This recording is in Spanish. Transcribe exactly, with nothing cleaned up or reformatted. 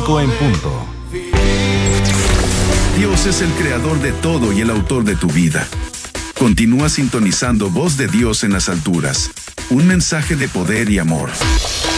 cinco en punto. Dios es el creador de todo y el autor de tu vida. Continúa sintonizando Voz de Dios en las alturas. Un mensaje de poder y amor.